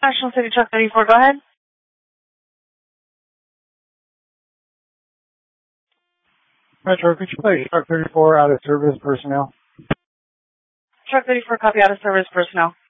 National City Truck 34, go ahead. Metro, could you place Truck 34 out of service personnel? Truck 34, copy out of service personnel.